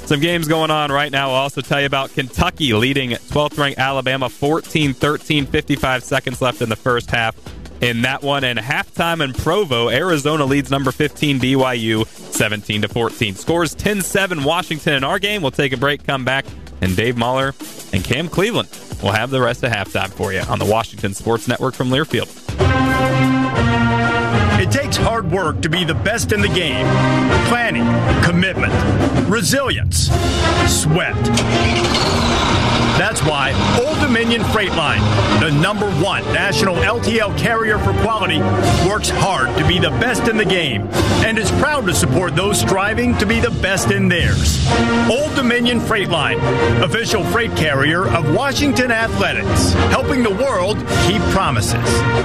Some games going on right now. We'll also tell you about Kentucky leading 12th-ranked Alabama 14-13, 55 seconds left in the first half in that one. And halftime in Provo, Arizona leads number 15 BYU 17-14. Scores 10-7 Washington in our game. We'll take a break, come back, and Dave Mahler and Cam Cleveland will have the rest of halftime for you on the Washington Sports Network from Learfield. It takes hard work to be the best in the game. Planning, commitment, resilience, sweat. That's why Old Dominion Freight Line, the #1 national LTL carrier for quality, works hard to be the best in the game and is proud to support those striving to be the best in theirs. Old Dominion Freight Line, official freight carrier of Washington Athletics, helping the world keep promises.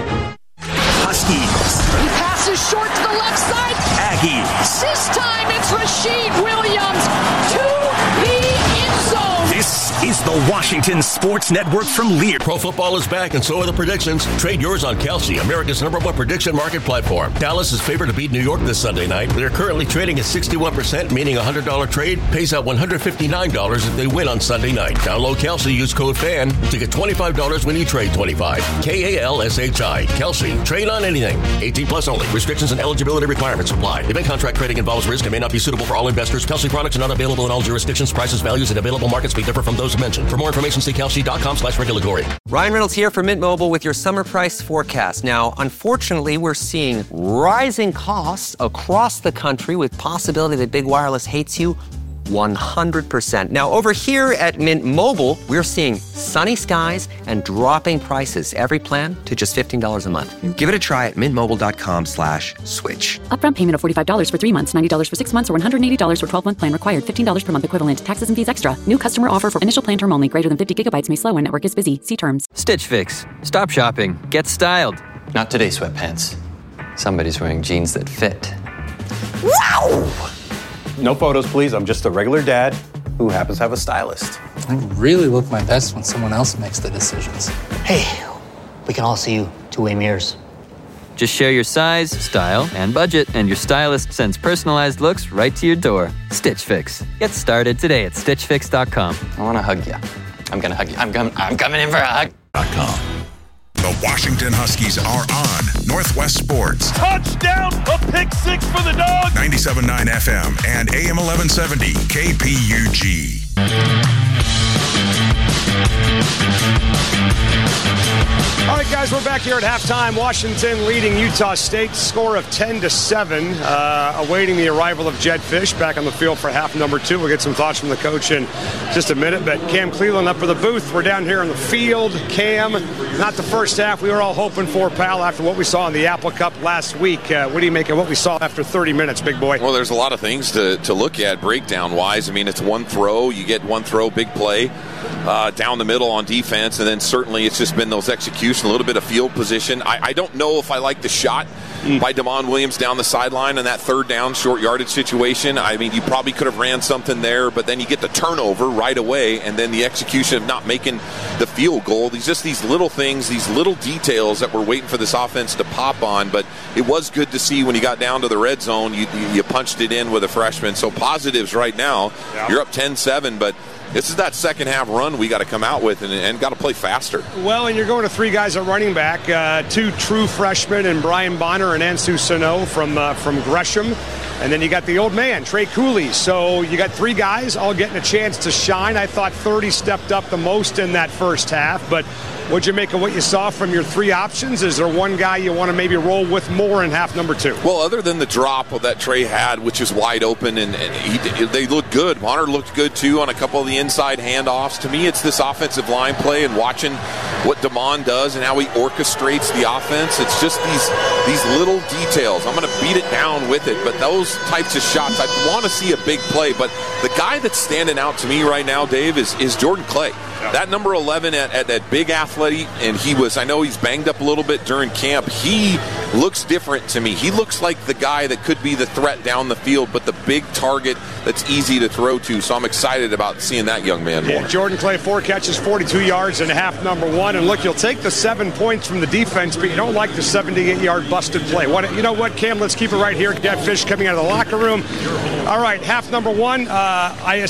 Huskies. He passes short to the left side. Aggies. This time it's Rashid Williams to the end zone. This is the Washington Sports Network from Lear. Pro football is back, and so are the predictions. Trade yours on Kalshi, America's #1 prediction market platform. Dallas is favored to beat New York this Sunday night. They're currently trading at 61%, meaning a $100 trade pays out $159 if they win on Sunday night. Download Kalshi, use code FAN to get $25 when you trade 25. KALSHI. Kalshi. Trade on anything. 18 plus only. Restrictions and eligibility requirements apply. Event contract trading involves risk and may not be suitable for all investors. Kalshi products are not available in all jurisdictions. Prices, values, and available markets may differ from those mentioned. For more information, see kalshi.com/regulatory. Ryan Reynolds here for Mint Mobile with your summer price forecast. Now, unfortunately, we're seeing rising costs across the country with possibility that big wireless hates you 100%. Now, over here at Mint Mobile, we're seeing sunny skies and dropping prices. Every plan to just $15 a month. Give it a try at mintmobile.com/switch. Upfront payment of $45 for 3 months, $90 for 6 months, or $180 for 12-month plan required. $15 per month equivalent. Taxes and fees extra. New customer offer for initial plan term only. Greater than 50 gigabytes may slow when network is busy. See terms. Stitch Fix. Stop shopping. Get styled. Not today, sweatpants. Somebody's wearing jeans that fit. Wow! No photos, please. I'm just a regular dad who happens to have a stylist. I really look my best when someone else makes the decisions. Hey, we can all see you two-way mirrors. Just share your size, style, and budget, and your stylist sends personalized looks right to your door. Stitch Fix. Get started today at StitchFix.com. I want to hug you. I'm going to hug you. I'm coming in for a hug. The Washington Huskies are on Northwest Sports. Touchdown! A pick six for the Dogs! 97.9 FM and AM 1170 KPUG. All right, guys, we're back here at halftime. Washington leading Utah State, score of 10-7, awaiting the arrival of Jedd Fisch back on the field for half number 2. We'll get some thoughts from the coach in just a minute. But Cam Cleveland up for the booth. We're down here in the field. Cam, not the first half we were all hoping for, pal, after what we saw in the Apple Cup last week. What do you make of what we saw after 30 minutes, big boy? Well, there's a lot of things to look at breakdown-wise. I mean, it's one throw. You get one throw, big play down the middle on defense, and then certainly it's just been those execution, a little bit of field position. I don't know if I like the shot by Damon Williams down the sideline in that third down, short yardage situation. I mean, you probably could have ran something there, but then you get the turnover right away, and then the execution of not making the field goal. These little things, these little details that we're waiting for this offense to pop on, but it was good to see when you got down to the red zone, you punched it in with a freshman. So positives right now. Yep. You're up 10-7, but this is that second half run we got to come out with and got to play faster. Well, and you're going to 3 guys at running back, 2 true freshmen and Brian Bonner and Ansu Sano from Gresham. And then you got the old man, Trey Cooley. So you got 3 guys all getting a chance to shine. I thought 30 stepped up the most in that first half. But what'd you make of what you saw from your 3 options? Is there one guy you want to maybe roll with more in half number 2? Well, other than the drop that Trey had, which is wide open, and they looked good. Bonner looked good, too, on a couple of the inside handoffs. To me, it's this offensive line play and watching what Damon does and how he orchestrates the offense. It's just these little details. I'm going to beat it down with it, but those types of shots, I want to see a big play. But the guy that's standing out to me right now, Dave, is Jordan Clay. Yeah. That number 11 at that big athlete, and I know he's banged up a little bit during camp. He looks different to me. He looks like the guy that could be the threat down the field, but the big target that's easy to throw to. So I'm excited about seeing that young man more. Yeah, Jordan Clay, 4 catches, 42 yards in half number 1. And look, you'll take the 7 points from the defense, but you don't like the 78-yard busted play. You know what, Cam? Let's keep it right here. Jedd Fisch coming out of the locker room. All right, half number 1.